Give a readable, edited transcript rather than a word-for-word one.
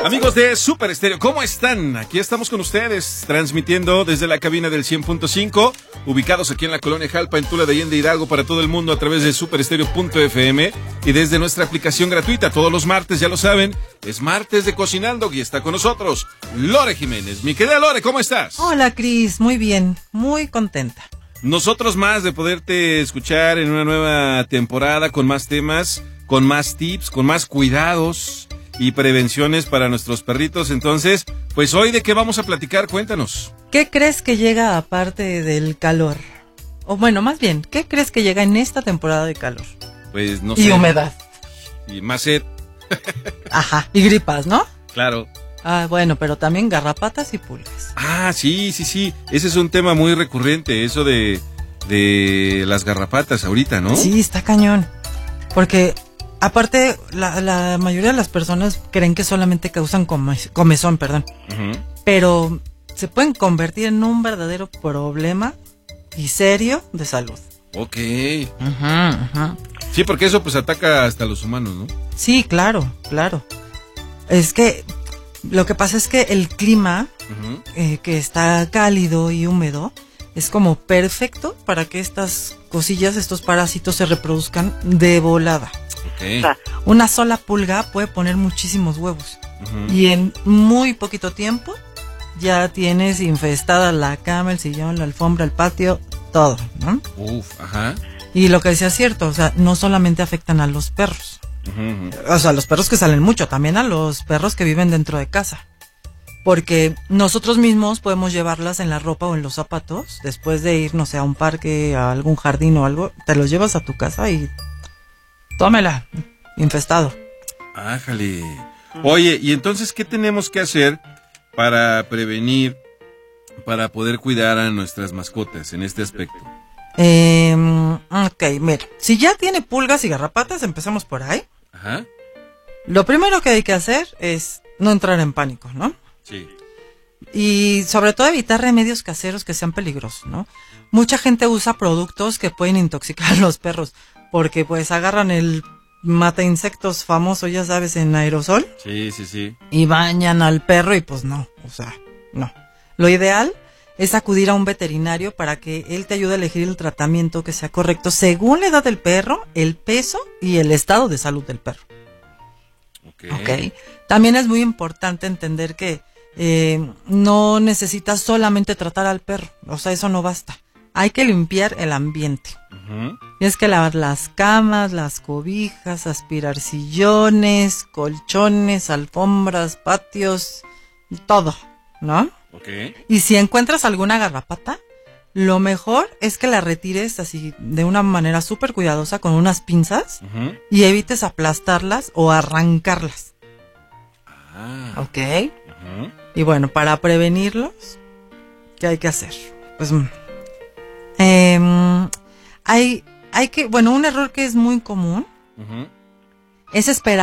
Amigos de Super Estéreo, ¿cómo están? Aquí estamos con ustedes, transmitiendo desde la cabina del 100.5, ubicados aquí en la colonia Jalpa, en Tula de Allende Hidalgo, para todo el mundo a través de superestereo.fm y desde nuestra aplicación gratuita. Todos los martes, ya lo saben, es martes de Cocinando y está con nosotros Lore Jiménez. Mi querida Lore, ¿cómo estás? Hola, Cris, muy bien, muy contenta. Nosotros más de poderte escuchar en una nueva temporada con más temas, con más tips, con más cuidados y prevenciones para nuestros perritos. Entonces, pues hoy, ¿de qué vamos a platicar? Cuéntanos. ¿Qué crees que llega aparte del calor? O bueno, más bien, ¿qué crees que llega en esta temporada de calor? Pues no sé. Y humedad. Y más sed. Ajá, y gripas, ¿no? Claro. Ah, bueno, pero también garrapatas y pulgas. Ah, sí. Ese es un tema muy recurrente, eso de las garrapatas ahorita, ¿no? Sí, está cañón. Porque aparte, la mayoría de las personas creen que solamente causan comezón, perdón. Uh-huh. Pero se pueden convertir en un verdadero problema y serio de salud. Ok. Uh-huh. Sí, porque eso pues ataca hasta a los humanos, ¿no? Sí, claro. Es que lo que pasa es que el clima, uh-huh, que está cálido y húmedo, es como perfecto para que estas cosillas, estos parásitos se reproduzcan de volada. Okay. O sea, una sola pulga puede poner muchísimos huevos. Uh-huh. Y en muy poquito tiempo ya tienes infestada la cama, el sillón, la alfombra, el patio, todo, ¿no? Ajá. Y lo que decía es cierto, o sea, no solamente afectan a los perros. Uh-huh. O sea, a los perros que salen mucho, también a los perros que viven dentro de casa. Porque nosotros mismos podemos llevarlas en la ropa o en los zapatos, después de ir, no sé, a un parque, a algún jardín o algo, te los llevas a tu casa y tómela, infestado. Ájale. Oye, y entonces, ¿qué tenemos que hacer para prevenir, para poder cuidar a nuestras mascotas en este aspecto? Ok, mira, si ya tiene pulgas y garrapatas, empecemos por ahí. Ajá. Lo primero que hay que hacer es no entrar en pánico, ¿no? Sí. Y sobre todo evitar remedios caseros que sean peligrosos, ¿no? Mucha gente usa productos que pueden intoxicar a los perros, porque pues agarran el mata insectos famoso, ya sabes, en aerosol. Sí. Y bañan al perro y pues no, o sea, no. Lo ideal es acudir a un veterinario para que él te ayude a elegir el tratamiento que sea correcto según la edad del perro, el peso y el estado de salud del perro. Okay. También es muy importante entender que no necesitas solamente tratar al perro, o sea, eso no basta. Hay que limpiar el ambiente. Uh-huh. Tienes que lavar las camas, las cobijas, aspirar sillones, colchones, alfombras, patios, todo, ¿no? Okay. Y si encuentras alguna garrapata, lo mejor es que la retires así de una manera súper cuidadosa con unas pinzas, uh-huh, y evites aplastarlas o arrancarlas. Ah. Ok. Uh-huh. Y bueno, para prevenirlos, ¿qué hay que hacer? Pues hay que, bueno, un error que es muy común, uh-huh, es esperar